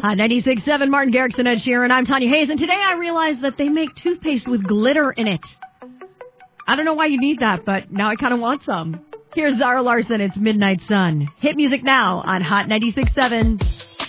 96.7 Martin Garrix and Ed Sheeran. I'm Tanya Hayes, and today I realized that they make toothpaste with glitter in it. I don't know why you need that, but now I kind of want some. Here's Zara Larsson. It's Midnight Sun. Hit music now on Hot 96.7.